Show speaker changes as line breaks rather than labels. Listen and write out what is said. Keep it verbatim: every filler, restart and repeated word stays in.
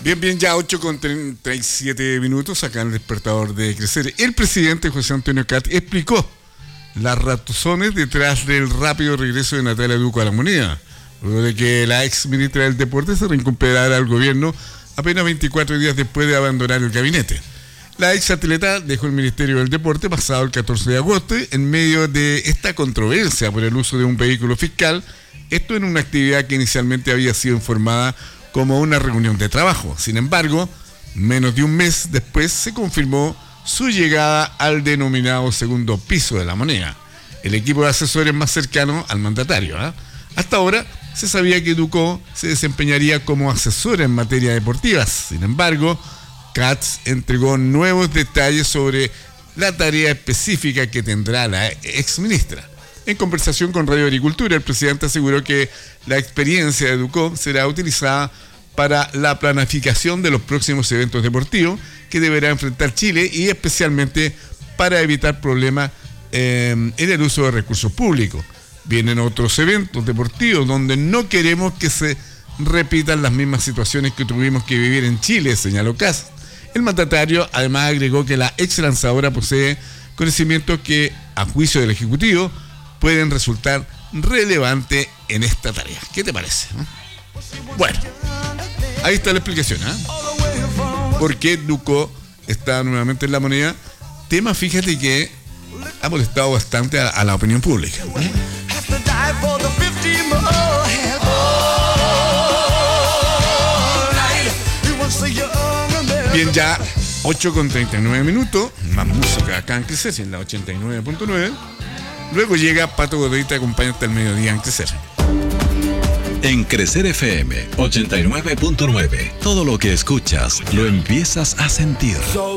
Bien, bien, ya ocho con treinta y siete minutos acá en el despertador de Crecer. El presidente José Antonio Kast explicó las razones detrás del rápido regreso de Natalia Duco a la moneda, luego de que la ex ministra del Deporte se reincorporara al gobierno apenas veinticuatro días después de abandonar el gabinete. La ex atleta dejó el Ministerio del Deporte pasado el catorce de agosto en medio de esta controversia por el uso de un vehículo fiscal, esto en una actividad que inicialmente había sido informada como una reunión de trabajo. Sin embargo, menos de un mes después se confirmó su llegada al denominado segundo piso de la moneda, el equipo de asesores más cercano al mandatario. ¿eh? Hasta ahora se sabía que Ducó se desempeñaría como asesora en materia deportiva. Sin embargo, Kast entregó nuevos detalles sobre la tarea específica que tendrá la exministra. En conversación con Radio Agricultura, el presidente aseguró que la experiencia de Ducó será utilizada para la planificación de los próximos eventos deportivos que deberá enfrentar Chile y especialmente para evitar problemas eh, en el uso de recursos públicos. Vienen otros eventos deportivos donde no queremos que se repitan las mismas situaciones que tuvimos que vivir en Chile, señaló Kast. El mandatario además agregó que la ex lanzadora posee conocimientos que, a juicio del Ejecutivo, pueden resultar relevantes en esta tarea. ¿Qué te parece? Bueno, ahí está la explicación, ¿eh? ¿Por qué Ducó está nuevamente en la moneda? Tema, fíjate, que ha molestado bastante a, a la opinión pública, ¿eh? Bien, ya ocho con treinta y nueve minutos, más música acá en Crecer, en la ochenta y nueve punto nueve. Luego llega Pato Godoy, te acompaña hasta el mediodía en Crecer.
En Crecer F M ochenta y nueve punto nueve, todo lo que escuchas lo empiezas a sentir.